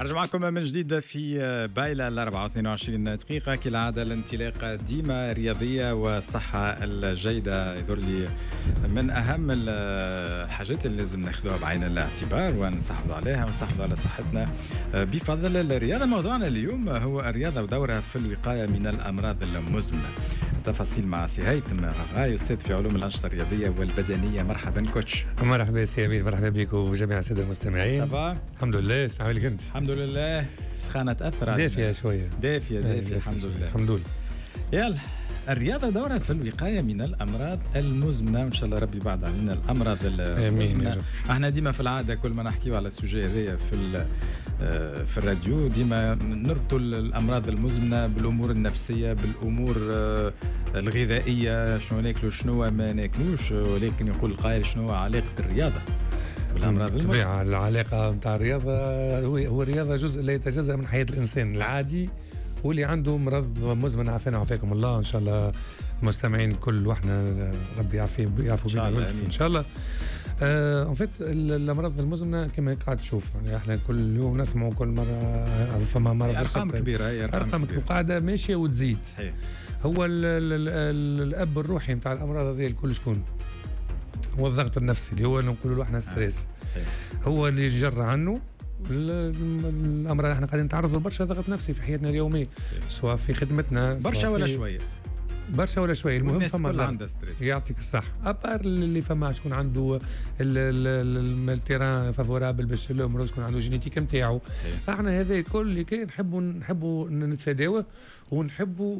نرجع معكم من جديد في بايلة 24 دقيقة كالعادة. الانطلاقة ديما رياضية والصحة الجيدة يظهر لي من أهم الحاجات اللي لازم ناخذوها بعين الاعتبار ونستحفظ عليها ونستحفظ على صحتنا بفضل الرياضة. موضوعنا اليوم هو الرياضة ودورها في الوقاية من الأمراض المزمنة. تفاصيل مع سي هيثم غاي أستاذ في علوم الأنشطة الرياضية والبدنية. مرحبا كوتش. مرحبا سي أمين، مرحبا بكم وجميع السادة المستمعين. صباح. الحمد لله. عامل انت؟ الحمد لله. سخانة تأثر دافية شوية. دافية الحمد لله. الحمد لله. يلا الرياضة دورها في الوقاية من الأمراض المزمنة، وإن شاء الله ربي بعد علينا الأمراض المزمنة. احنا ديما في العادة كل ما نحكيو على السوجي هذايا في الراديو ديما نربطوا الأمراض المزمنة بالأمور النفسية، بالأمور الغذائية، شنو ناكلوا شنو ما ناكلوش، ولكن يقول القائل شنو علاقة الرياضة بالأمراض المزمنة؟ العلاقة متاع الرياضة هو الرياضة جزء لا يتجزأ من حياة الإنسان العادي واللي عنده مرض مزمن. عافانا وعافاكم الله ان شاء الله المستمعين الكل، واحنا ربي يعافوا بينا ان شاء الله. ان فيت الامراض المزمنه كما قاعد تشوف يعني احنا كل يوم نسمعوا كل مره فما مرض ارقام كبيره، هي ارقام قاعده ماشيه وتزيد. صحيح. هو الاب الروحي نتاع الامراض هذه الكل شكون؟ هو الضغط النفسي اللي هو نقولوا له احنا ستريس. هو اللي جرى عنه الامر. احنا قاعدين نتعرضوا لبرشا ضغط نفسي في حياتنا اليوميه، سواء في خدمتنا برشا ولا شويه. برشا ولا شويه، المهم فما عنده ستريس. يعطيك الصح. ابار اللي فما شكون عنده التيران فافورابل باش الامور شكون عنده جينيتيك نتاعو. احنا هذا الكل اللي كاين نحبوا نتفاداوه ونحبوا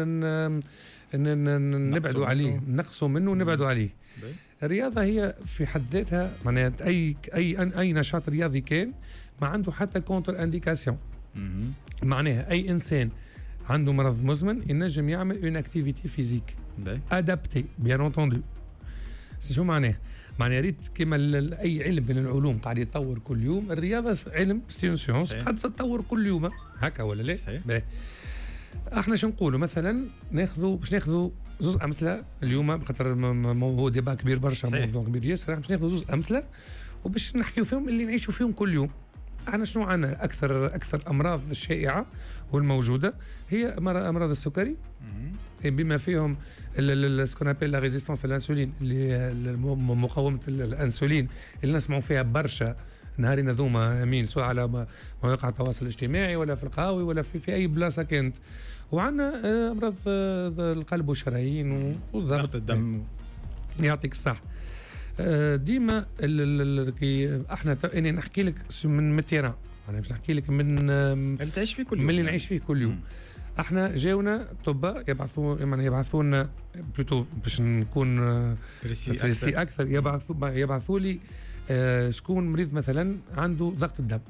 نبعدوا عليه، نقصوا منه ونبعدوا عليه. الرياضه هي في حد ذاتها معناها اي نشاط رياضي كان ما عنده حتى كونتر انديكاسيون. معناها اي انسان عنده مرض مزمن ينجم يعمل اون اكتيفيتي فيزيك ادابتي بيان انتوندو. شو معناه؟ معناها ريت كما اي علم من العلوم قاعد يتطور كل يوم، الرياضه علم سيونس قاعد تتطور كل يوم هكا ولا لا؟ احنا شو نقولوا مثلا باش ناخذوا زوز امثله اليوم بخاطر هو ديبا كبير برشا، موضوع كبير ياسر. باش ناخذوا زوز امثله وباش نحكيو فيهم اللي نعيشوا فيهم كل يوم. احنا شنو عندنا اكثر امراض الشائعه والموجوده هي امراض السكري، بما فيهم سكون ابل لا ريزيستانس الانسولين، اللي مقاومه الانسولين اللي نسمعوا فيها برشا نهارنا ذوما امين، سواء على مواقع التواصل الاجتماعي ولا في القهاوي ولا في اي بلاصه كانت. وعندنا امراض القلب والشرايين وضغط الدم. يعطيك الصح. ديما احنا اني نحكي لك من التيران، انا مش نحكي لك من اللي تعيش فيه كل يوم، من اللي نعيش فيه كل يوم. احنا جاونا طباء يبعثوا لنا بلوتو باش نكون بريسي اكثر. يبعثوا لي شكون مريض مثلا عنده ضغط الدم،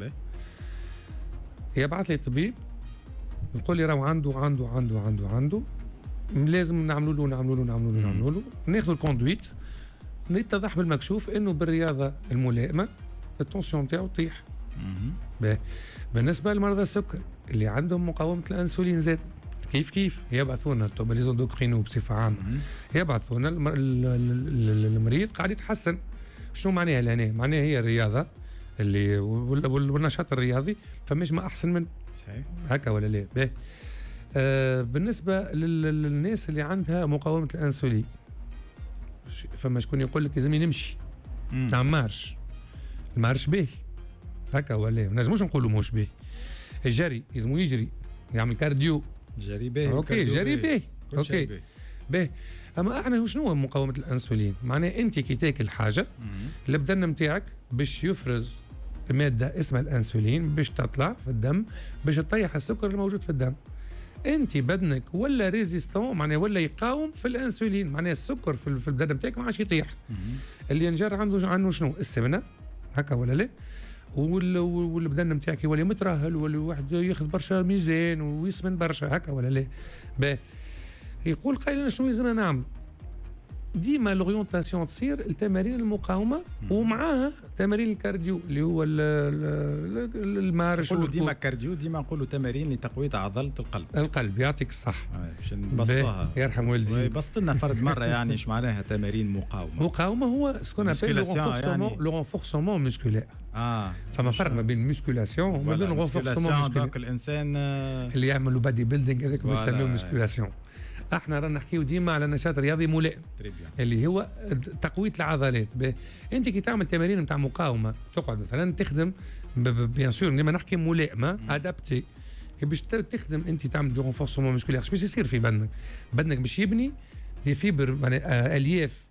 يبعث لي طبيب يقول لي راهو عنده لازم نعملوا له ناخذ الكوندويت. نتضح بالمكشوف انه بالرياضه الملائمه التونسيون تاعو تطيح. بالنسبه لمرضى السكر اللي عندهم مقاومه الانسولين زاد كيف يبعثونا طب ليزوندوكرينو بصفه عامه، يبعثونا المريض قاعد يتحسن. شنو معناها لهنا؟ معناها هي الرياضه اللي والنشاط الرياضي فماش ما احسن من هكا ولا لا؟ بالنسبه للناس اللي عندها مقاومه الانسولين فما شكون يقول لك لازم نمشي نعم المارش باهي هكا ولا ما نجموش نقولوا موش باهي. الجري لازم يجري يعمل كارديو، جري باهي. اوكي جري باهي اوكي باهي. اما احنا شنو مقاومه الانسولين؟ معناه انت كي تاكل حاجه البدن نتاعك باش يفرز ماده اسمها الانسولين باش تطلع في الدم باش تطيح السكر الموجود في الدم. انت بدنك ولا ريزيستون معناه ولا يقاوم في الانسولين، معناه السكر في البدن نتاعك ما عادش يطيح. اللي ينجر عنده شنو؟ السمنه هكا ولا لا؟ والبدن نتاعك يولي مترهل ولا واحد ياخذ برشا ميزان ويسمن برشا هكا ولا لا؟ يقول قايل شنو لازمنا نعمل؟ ديما لورينتاسيون تصير التمارين المقاومه ومعاها تمارين الكارديو اللي هو المارش. نقولوا ديما كارديو، ديما نقولوا تمارين لتقويه عضله القلب. يعطيك الصح. باش نبسطوها. يرحم والدي. بسط لنا فرد مره يعني ايش معناها تمارين مقاومه هو سكون ابل لو رونفورسمون مسكولير. فما فرق ما بين المسكولاسيون وما بين الرونفورسمون مسكولير. دونك الانسان اللي يعملوا بادي بيلدينغ هذاك يسموه مسكولاسيون. احنا رانا نحكيو ديما على نشاط رياضي ملائم اللي هو تقويه العضلات. انت كي تعمل تمارين نتاع مقاومه تقعد مثلا تخدم بيان سور ديما نحكي ملائمه ادابتي كي باش تخدم انت تعمل دو رونفورسمون مسكولير. باش يصير في بدنك باش يبني دي فيبر الياف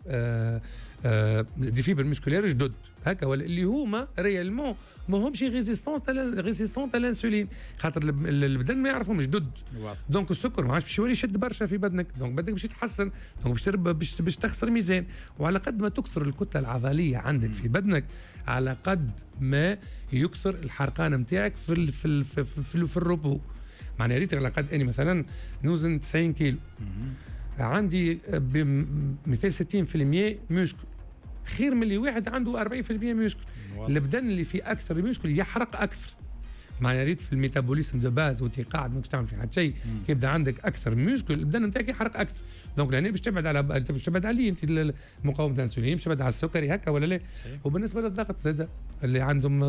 دي فيبر مسكولير جدد هكا، ولا اللي هما ريالمون ما همش ريزيستونت الانسولين خاطر البدن ما يعرفهم جدد. دونك السكر ما عادش باش يولي يشد برشا في بدنك، دونك بدنك باش يتحسن، دونك باش تخسر ميزان. وعلى قد ما تكثر الكتله العضليه عندك في بدنك على قد ما يكثر الحرقان نتاعك في الربو. معناها ريت على قد اني مثلا نوزن 90 كيلو عندي بمثال 60% موسكل خير من اللي واحد عنده 40% موسكل. البدن اللي فيه اكثر موسكل يحرق اكثر. معناها ريت في الميتابوليزم دو باز وانت قاعد ماكش تعمل في حد شيء يبدا عندك اكثر موسكل البدن نتاعك يحرق اكثر. دونك لهنا باش تبعد عليه انت مقاومه الانسولين، باش تبعد على السكري هكا ولا لا. وبالنسبه للضغط زاد اللي عندهم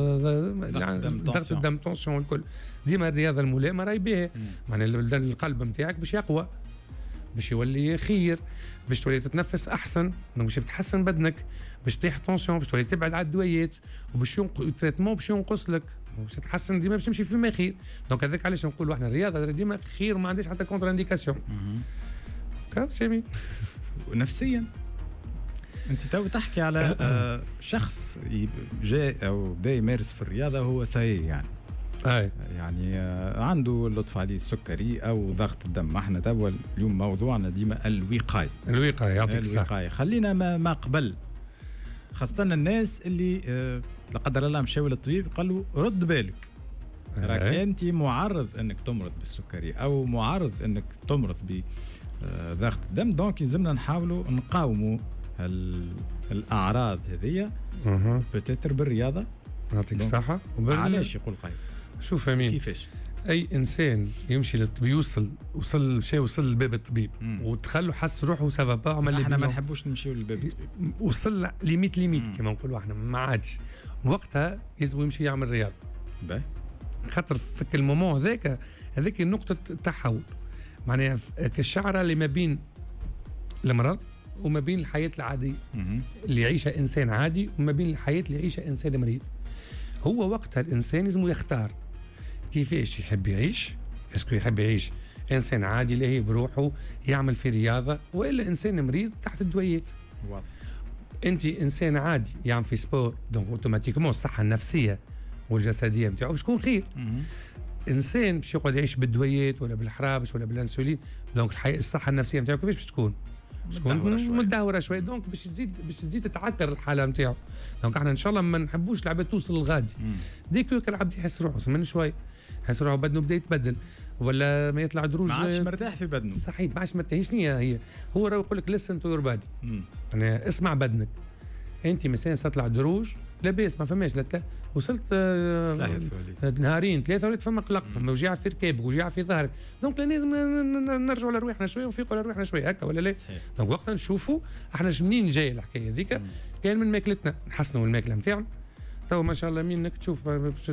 ضغط الدم تونسيون الكل ديما الرياضه الملائمه راهي بها. معناها البدن القلب نتاعك باش يقوى، باش يولي خير، باش تولي تتنفس احسن، باش تحسن بدنك، باش تريح طونسيون، باش تولي تبعد على الدويات، وباش التريتمون باش ينقص لك، باش تتحسن ديما باش تمشي فيما خير. دونك هذاك علاش نقولوا احنا الرياضه ديما خير وما عندهاش حتى كونتر انديكاسيون. سامي نفسيا انت تو تحكي على شخص جاء او بدا يمارس في الرياضه هو سيء يعني عنده لطف عليه السكري او ضغط الدم. احنا توا اليوم موضوعنا ديما الوقايه يعطيك الصحه. خلينا ما قبل خاصه الناس اللي لا قدر الله مشاو للطبيب قال له رد بالك راك انت معرض انك تمرض بالسكري او معرض انك تمرض بضغط الدم. دونك لازمنا نحاولوا نقاوموا الاعراض هذه بتتر بالرياضه. يعطيك الصحه. علاش يقول قايم؟ شوف امين، كيفاش اي انسان يمشي للطبيب وصل لباب الطبيب ودخل حس روحه سافا با عمل احنا ما نحبوش نمشيو للباب الطبيب، وصل ليميت كما نقولوا احنا ما عادش وقتها يلزم يمشي يعمل رياضه. خاطر في المومون هذاك نقطه التحول. معناها كالشعره اللي ما بين المرض وما بين الحياه العاديه اللي يعيشها انسان عادي وما بين الحياه اللي يعيشها انسان مريض. هو وقتها الانسان لازم يختار كيفاش يحب يعيش. اسكو يحب يعيش انسان عادي لاهي بروحه يعمل في رياضه، والا انسان مريض تحت الدويات. واضح. انت انسان عادي يعمل في سبور، دونك اوتوماتيكمون الصحه النفسيه والجسديه نتاعو باش تكون خير. انسان باش يقعد يعيش بالدويات ولا بالحرابش ولا بالانسولين، دونك الصحه النفسيه نتاعو كيفاش باش تكون؟ مدهوره شويه. دونك باش تزيد تتعكر الحاله نتاعو. دونك احنا ان شاء الله ما نحبوش العباد توصل للغادي. ديك العبد يحس روحه من شويه، يحس روحه بدنه بدا يتبدل ولا ما يطلع دروج، ما عادش مرتاح في بدنه. صحيح ما عادش مرتاح. شنو هو راه يقول لك لسن تو يور بادي، يعني اسمع بدنك. انت مثلا تطلع دروج لاباس ما فماش وصلت نهارين ثلاثه ولات فما قلق، فما وجيعه في ركابك وجيعه في ظهرك. دونك لازم نرجعوا لروحنا شويه ونفيقوا لروحنا شويه هكا ولا لا. دونك وقتها نشوفوا احنا منين جايه الحكايه هذيك. كان من ماكلتنا نحسنوا الماكله نتاعنا. تو ما شاء الله منك تشوف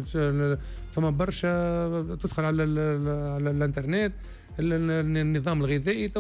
فما برشا تدخل على الانترنت النظام الغذائي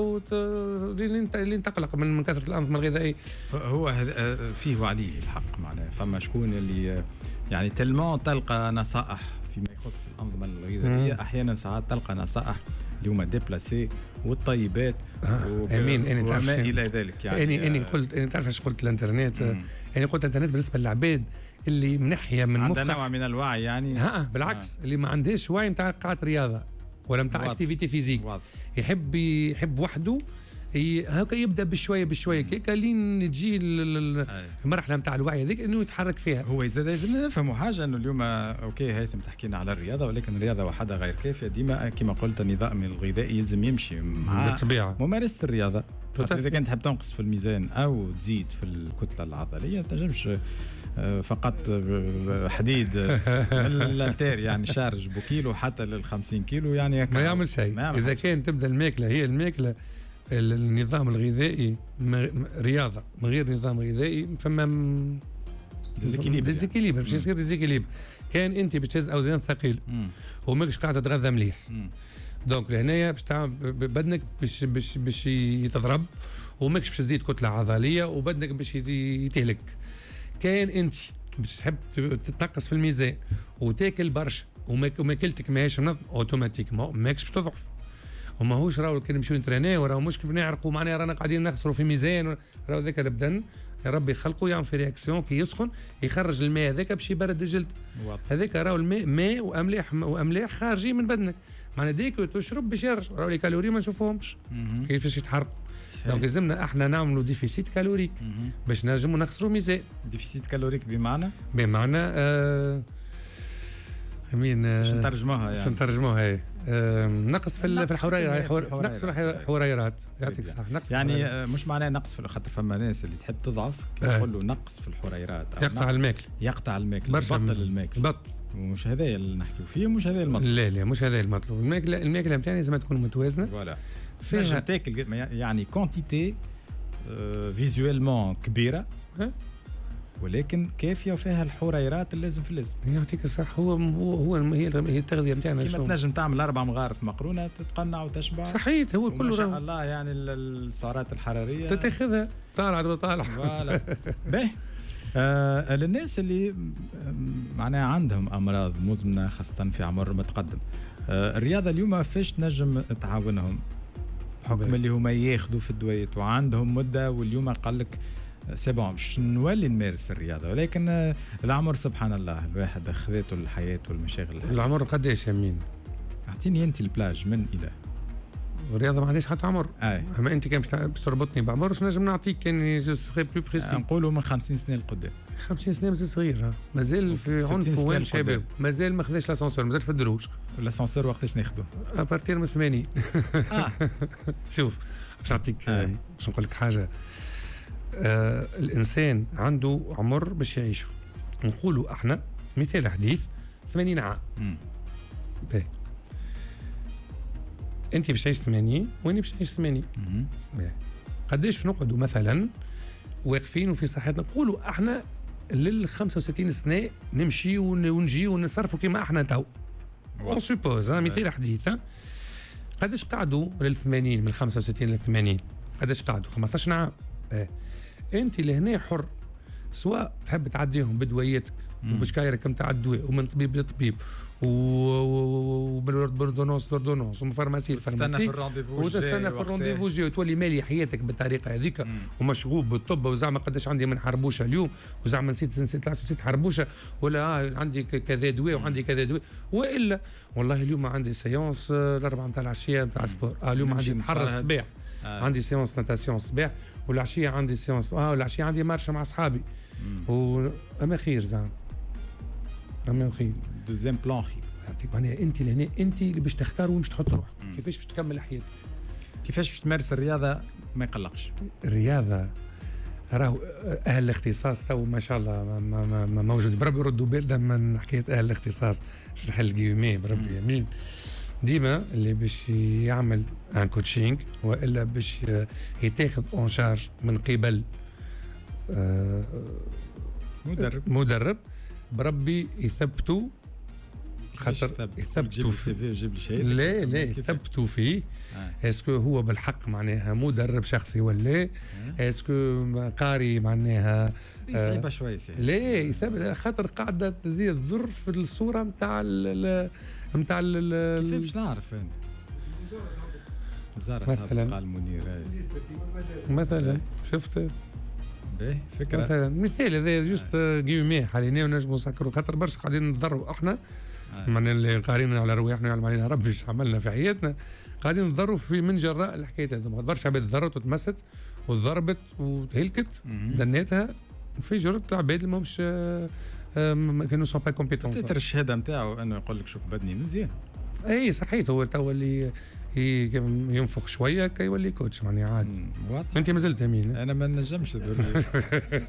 اللي تقلق من كثره الانظمه الغذائيه. هو فيه وعليه الحق. معناه فما شكون اللي يعني تلمون تلقى نصائح فيما يخص الانظمه الغذائيه. احيانا ساعات تلقى نصائح اللي هما ديبلاسي والطيبات امين وما الى ذلك. يعني اني قلت اني تعرف ايش قلت الانترنت. يعني قلت الانترنت بالنسبه للعباد اللي منحيه من عندها نوع من الوعي يعني. بالعكس اللي ما عندهاش وعي نتاع قاعه رياضه ولا نتاع اكتيفيتي فيزيك. يحب وحده هكا يبدا بشويه بشويه كيكا لين تجي المرحله نتاع الوعي هذيك انه يتحرك فيها. هو زاد لازم نفهموا حاجه انه اليوم اوكي هيثم تحكينا على الرياضه، ولكن الرياضه وحدها غير كافيه. ديما كما قلت النظام الغذائي يلزم يمشي مع بالطبيعه ممارسه الرياضه. اذا كنت تحب تنقص في الميزان او تزيد في الكتله العضليه، تنجمش فقط حديد الالتير يعني شارج بكيلو حتى لل 50 كيلو يعني ما يعمل شيء. اذا كان تبدا الماكله هي الماكله النظام الغذائي رياضه من غير نظام غذائي فما ديزيكيليبر باش يصير ديزيكيليبر. كان انت باش تهز اوزان ثقيل وماكش قاعد تتغذى مليح، دونك لهنايا باش بدنك باش يتضرب وماكش باش تزيد كتله عضليه وبدنك باش يتهلك. كان انت باش تحب تنقص في الميزان وتاكل برشا وماكلتك ماهيش منظم اوتوماتيكمون ماكش باش تضعف. وماهوش راهو كي نمشيو نترينيو راهو مش كي نعرقوا معناها رانا قاعدين نخسروا في ميزان، راهو ذاك البدن يا ربي خلقه يعمل في رياكسيون كي يسخن يخرج الماء هذاك باش يبرد الجلد. هذاك راهو الماء ماء واملاح خارجين من بدنك، معناها ديك تشرب باش يرجع، راهو لي كالوري ما نشوفوهمش كيفاش يتحرقوا. دونك لازمنا احنا نعملوا ديفيسيت كالوريك باش نجموا نخسروا ميزان. ديفيسيت كالوريك بمعنى امين باش نترجموها يعني نترجموها نقص في الحريرات، نقص في الحريرات يعطيك الصحه. نقص يعني مش معناه نقص في خاطر فما ناس اللي تحب تضعف يقول له نقص في الحريرات يقطع الماكل بطل الماكل ومش هذا اللي نحكيو فيه ومش هذا المطلوب. لا مش هذا المطلوب. الماكله نتاعنا لازم تكون متوازنه فوالا فيها تاكل يعني كونتيتي فيزويلمون كبيره ولكن كافيه وفيها الحريرات اللازم في اللازم. يعطيك الصح. هي التغذيه نتاعنا كيما تنجم تعمل 4 مغارف مقرونه تتقنع وتشبع صحيت. هو كله ما شاء الله يعني السعرات الحراريه تتاخذها طالع فوالا باهي. للناس اللي معناها عندهم امراض مزمنه خاصه في عمر متقدم، الرياضه اليوم فاش تنجم تعاونهم بحكم اللي هما ياخذوا في الدويات وعندهم مده واليوم قال لك سي بون باش نولي نمارس الرياضه، ولكن العمر سبحان الله الواحد اخذته الحياه والمشاغل. العمر قداش يا مين؟ اعطيني انت البلاج من الى الرياضه ما عندهاش حتى عمر. اما انت كان باش تربطني بعمر واش نجم نعطيك كان جو سري بلو بريسي. نقولوا من 50 سنه لقدام. 50 سنه مازال صغير، مازال في عنف وين شباب، مازال ما خذاش لاسانسور، مازال في الدروج. الاسانسور وقتاش ناخذه؟ ابارتير من 80. شوف باش نعطيك باش نقول لك حاجه. الانسان عنده عمر باش يعيشه، نقولوا احنا مثال حديث 80 عام. باهي انت باش تعيش 80 واني باش نعيش 80. قداش نقعدوا مثلا واقفين وفي صحتنا نقولوا احنا لل 65 سنه نمشي ونجي ونصرفوا كما احنا تو اون سوبوز مثال حديث. قداش قعدوا لل 80 من 65 لل 80 قداش قعدوا 15 عام. انت لهنا حر، سواء تحب تعديهم بدويتك وبشكايرك نتاع الدواء ومن طبيب لطبيب وبالاردونونس لاردونونس ومن فارماسي لفارماسي وتستنى في الرونديفو جاي وتولي مالي حياتك بالطريقه هذيك ومشغوب بالطب وزعما قداش عندي من حربوشه اليوم وزعما نسيت حربوشه ولا عندي كذا دواء وعندي كذا دواء والا والله اليوم عندي سيونس الاربعه نتاع العشيه نتاع السبور. اليوم عندي محر الصباح عندي سيونس ناتاسيون الصباح والعشيه عندي سيونس والعشيه عندي مارشه مع اصحابي اما خير زعما اما خير دوزيام بلان خير. يعطيك معناها انت لهنا انت اللي باش تختار وين باش تحط روحك كيفاش باش تكمل حياتك كيفاش باش تمارس الرياضه ما يقلقش. الرياضه راهو اهل الاختصاص تو ما شاء الله ما موجود بربي يردوا بالنا من حكايه اهل الاختصاص شرح الجيومي بربي يمين ديما اللي باش يعمل ان كوتشينغ والا باش يتاخذ اون شارج من قبل مدرب بربي يثبتوا خاطر يثبتوا لا يثبتوا فيه اسكو هو بالحق معناها مدرب شخصي ولا اسكو قاري معناها صعيبه شويه لا يثبت خاطر قاعده تزيد تضر في الصوره نتاع كيف باش نعرف انا وزاره قال منير مثلا شفت باهي فكره مثلا مثال هذا جوست جيمي حاليا ونجموا نسكروا خاطر برشا قاعدين نضروا احنا من اللي قاعدين على رواحنا يعلم علينا ربي ايش عملنا في حياتنا، قاعدين نضروا في من جراء الحكايه هذه. برشا عباد تضرت وتمست وضربت وتهلكت دنيتها انفجرت عباد اللي ماهمش كانوا سون با كومبيتون. تتر الشهاده نتاعو انه يقول لك شوف بدني مزيان. اي صحيت، هو توا اللي ينفخ شويه كي يولي كوتش معني عادي. انت ما زلت امين. انا ما نجمش